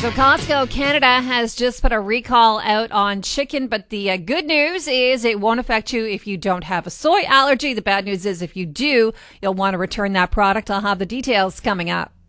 So Costco Canada has just put a recall out on chicken, but the good news is it won't affect you if you don't have a soy allergy. The bad news is if you do, you'll want to return that product. I'll have the details coming up.